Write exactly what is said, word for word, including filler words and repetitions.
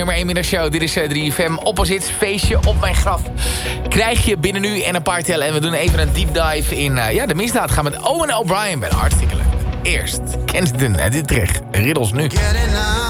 nummer één middagshow. Dit is uh, drie F M. Opposites, feestje op mijn graf. Krijg je binnen nu en een paar tellen. En we doen even een deep dive in uh, ja, de misdaad. Gaan met Owen O'Brien. Ben hartstikke leuk. Eerst Kensington uit Utrecht. Riddels nu.